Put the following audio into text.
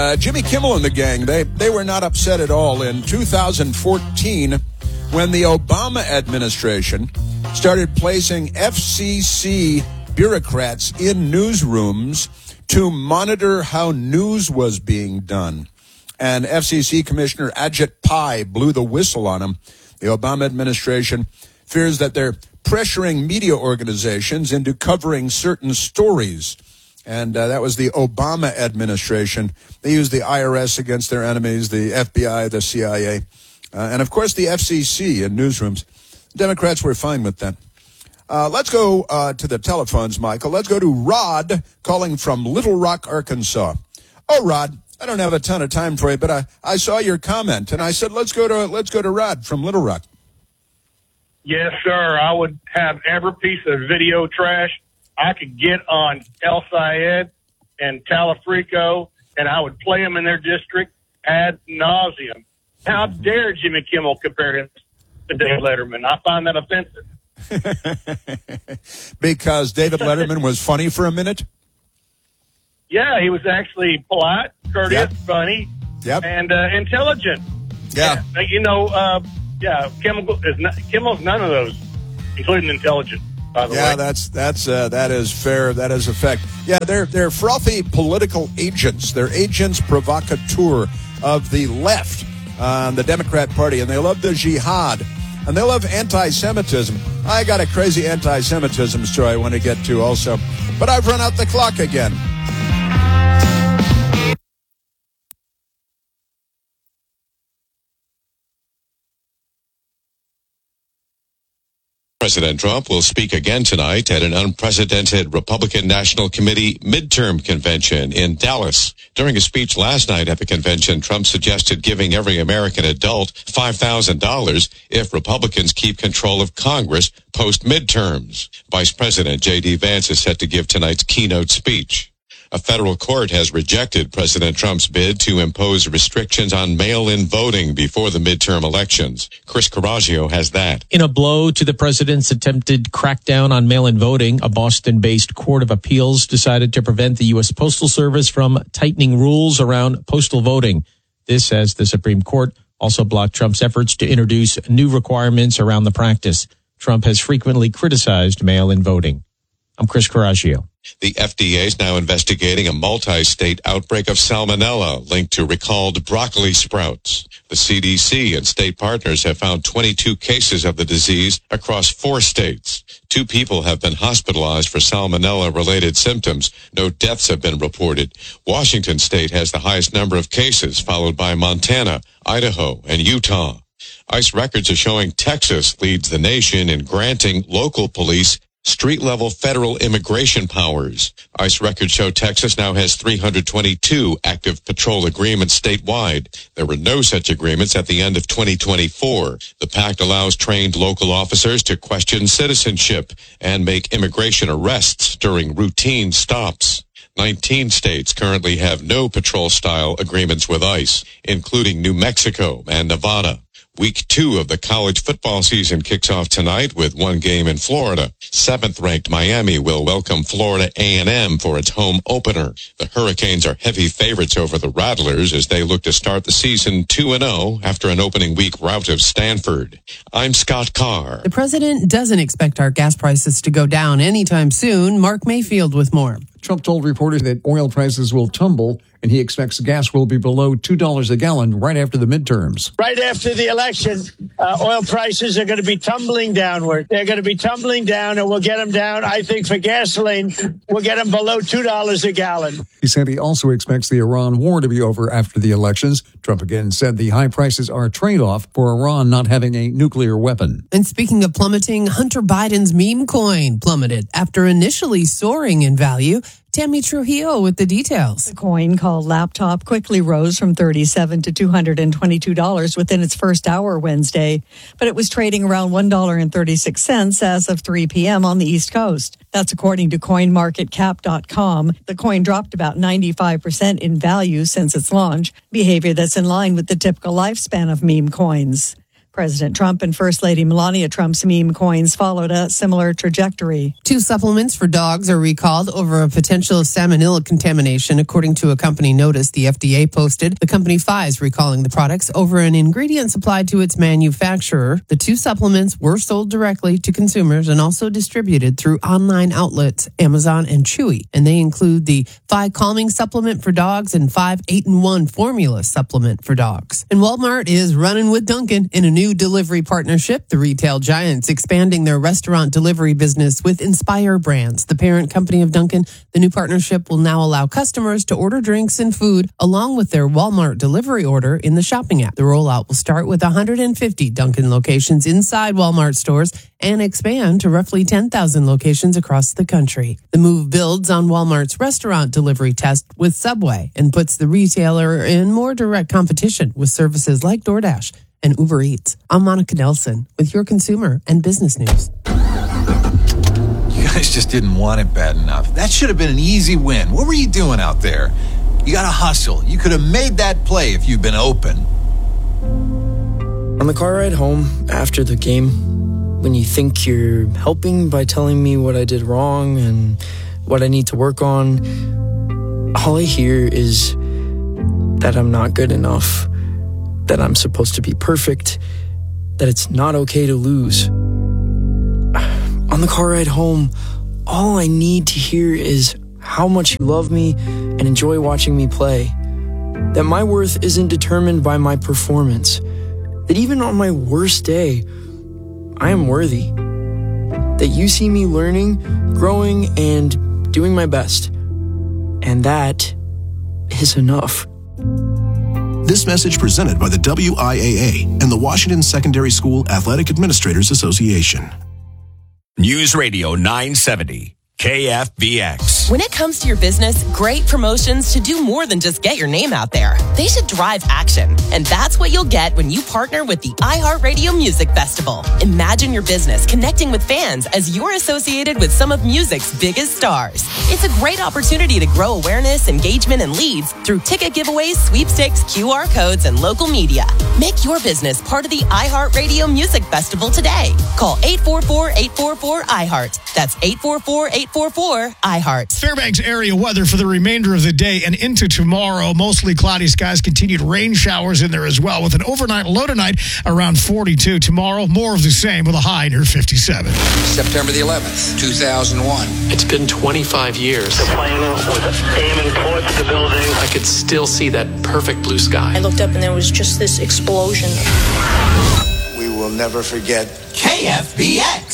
Jimmy Kimmel and the gang, they were not upset at all. In 2014, when the Obama administration started placing FCC bureaucrats in newsrooms to monitor how news was being done. And FCC Commissioner Ajit Pai blew the whistle on him. The Obama administration fears that they're pressuring media organizations into covering certain stories. And that was the Obama administration. They used the IRS against their enemies, the FBI, the CIA, and, of course, the FCC in newsrooms. Democrats were fine with that. Let's go to the telephones, Michael. Let's go to Rod calling from Little Rock, Arkansas. Oh, Rod, I don't have a ton of time for you, but I saw your comment, and I said let's go to Rod from Little Rock. Yes, sir. I would have every piece of video trash I could get on El Sayed and Talafrico, and I would play them in their district ad nauseum. How dare Jimmy Kimmel compare him to David Letterman? I find that offensive. Because David Letterman was funny for a minute? Yeah, he was actually polite, courteous, funny, and intelligent. Yeah. Kimmel's none of those, including intelligent, by the way. Yeah, that is fair. That is a fact. Yeah, they're frothy political agents. They're agents provocateur of the left, the Democrat Party, and they love the jihad. And they love anti-Semitism. I got a crazy anti-Semitism story I want to get to also. But I've run out the clock again. President Trump will speak again tonight at an unprecedented Republican National Committee midterm convention in Dallas. During a speech last night at the convention, Trump suggested giving every American adult $5,000 if Republicans keep control of Congress post-midterms. Vice President J.D. Vance is set to give tonight's keynote speech. A federal court has rejected President Trump's bid to impose restrictions on mail-in voting before the midterm elections. Chris Coraggio has that. In a blow to the president's attempted crackdown on mail-in voting, a Boston-based court of appeals decided to prevent the U.S. Postal Service from tightening rules around postal voting. This as the Supreme Court also blocked Trump's efforts to introduce new requirements around the practice. Trump has frequently criticized mail-in voting. I'm Chris Coraggio. The FDA is now investigating a multi-state outbreak of salmonella linked to recalled broccoli sprouts. The CDC and state partners have found 22 cases of the disease across 4 states. 2 people have been hospitalized for salmonella-related symptoms. No deaths have been reported. Washington state has the highest number of cases, followed by Montana, Idaho, and Utah. ICE records are showing Texas leads the nation in granting local police street-level federal immigration powers. ICE records show Texas now has 322 active patrol agreements statewide. There were no such agreements at the end of 2024. The pact allows trained local officers to question citizenship and make immigration arrests during routine stops. 19 states currently have no patrol-style agreements with ICE, including New Mexico and Nevada. Week 2 of the college football season kicks off tonight with one game in Florida. 7th-ranked Miami will welcome Florida A&M for its home opener. The Hurricanes are heavy favorites over the Rattlers as they look to start the season 2-0 after an opening week rout of Stanford. I'm Scott Carr. The president doesn't expect our gas prices to go down anytime soon. Mark Mayfield with more. Trump told reporters that oil prices will tumble, and he expects gas will be below $2 a gallon right after the midterms. Right after the election, oil prices are going to be tumbling downward. They're going to be tumbling down, and we'll get them down. I think for gasoline, we'll get them below $2 a gallon. He said he also expects the Iran war to be over after the elections. Trump again said the high prices are a trade-off for Iran not having a nuclear weapon. And speaking of plummeting, Hunter Biden's meme coin plummeted after initially soaring in value. Tammy Trujillo with the details. The coin, called Laptop, quickly rose from $37 to $222 within its first hour Wednesday, but it was trading around $1.36 as of 3 p.m. on the East Coast. That's according to CoinMarketCap.com. The coin dropped about 95% in value since its launch, behavior that's in line with the typical lifespan of meme coins. President Trump and First Lady Melania Trump's meme coins followed a similar trajectory. 2 supplements for dogs are recalled over a potential salmonella contamination, according to a company notice the FDA posted. The company Pfizer is recalling the products over an ingredient supplied to its manufacturer. The 2 supplements were sold directly to consumers and also distributed through online outlets Amazon and Chewy, and they include the 5 Calming supplement for dogs and 5 8-in-1 formula supplement for dogs. And Walmart is running with Dunkin' in a new delivery partnership. The retail giant's expanding their restaurant delivery business with Inspire Brands, the parent company of Dunkin'. The new partnership will now allow customers to order drinks and food along with their Walmart delivery order in the shopping app. The rollout will start with 150 Dunkin' locations inside Walmart stores and expand to roughly 10,000 locations across the country. The move builds on Walmart's restaurant delivery test with Subway and puts the retailer in more direct competition with services like DoorDash and Uber Eats. I'm Monica Nelson with your consumer and business news. You guys just didn't want it bad enough. That should have been an easy win. What were you doing out there? You got to hustle. You could have made that play if you'd been open. On the car ride home after the game, when you think you're helping by telling me what I did wrong and what I need to work on, all I hear is that I'm not good enough, that I'm supposed to be perfect, that it's not okay to lose. On the car ride home, all I need to hear is how much you love me and enjoy watching me play, that my worth isn't determined by my performance, that even on my worst day, I am worthy, that you see me learning, growing, and doing my best, and that is enough. This message presented by the WIAA and the Washington Secondary School Athletic Administrators Association. News Radio 970. KFBX. When it comes to your business, great promotions should do more than just get your name out there. They should drive action. And that's what you'll get when you partner with the iHeartRadio Music Festival. Imagine your business connecting with fans as you're associated with some of music's biggest stars. It's a great opportunity to grow awareness, engagement, and leads through ticket giveaways, sweepstakes, QR codes, and local media. Make your business part of the iHeartRadio Music Festival today. Call 844-844-iHeart. That's 844-844-iHeart. Fairbanks area weather for the remainder of the day and into tomorrow. Mostly cloudy skies, continued rain showers in there as well, with an overnight low tonight around 42. Tomorrow, more of the same with a high near 57. September the 11th, 2001. It's been 25 years. The plane was aiming towards the building. I could still see that perfect blue sky. I looked up and there was just this explosion. We will never forget KFBX.